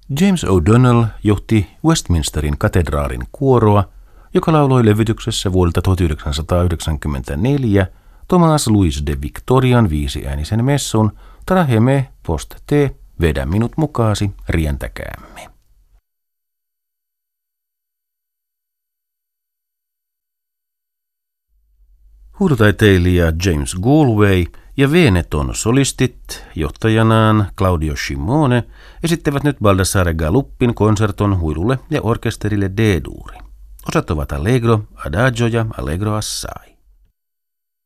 James O'Donnell johti Westminsterin katedraalin kuoroa, joka lauloi levytyksessä vuodelta 1994 Thomas Louis de Victorian 5-äänisen messun Traheme post te, vedä minut mukaasi, rientäkäämme. Huutotaiteilija James Galway ja Veneton solistit johtajanaan Claudio Scimone esittävät nyt Baldassare Galuppin konserton huilulle ja orkesterille D-duuri. Osat ovat Allegro, Adagio ja Allegro assai.